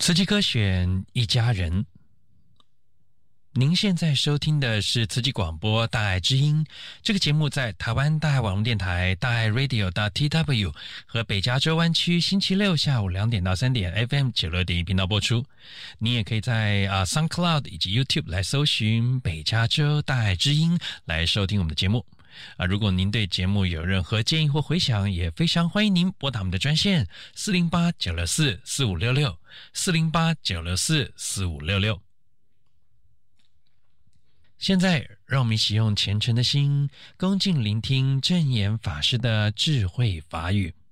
慈济科选一家人，您现在收听的是慈济广播大爱之音，这个节目在台湾大爱网络电台大爱 radio.tw 和北加州湾区星期六下午2点到3点 FM 96.1频道播出。你也可以在SoundCloud 以及 YouTube 来搜寻北加州大爱之音来收听我们的节目。如果您对节目有任何建议或回响，也非常欢迎您拨打我们的专线408-964-4566 408-964-4566。现在让我们一起用虔诚的心恭敬聆听证严法师的智慧法语。